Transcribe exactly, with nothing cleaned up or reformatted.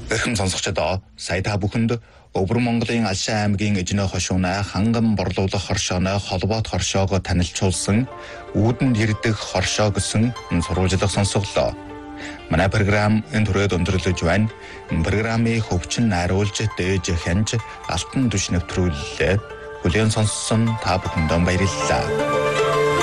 Эрхэм сонсогчдоо сая та бүхэнд Өвөр Монголын Алшаа аймгийн Эжнэ хошууны ханган борлуулах хоршооны холбоот хоршоог танилцуулсан үүдэнд ирдэг хоршоо гэсэн сурвалжлах сонсголоо. Манай програм энэ түрээд өндөрлөж байна. Программыг хөвчин найруулж дээж хянж алтан түш нэвтрүүлээ. Хүлээн сонссон та бүхэнд баярлалаа.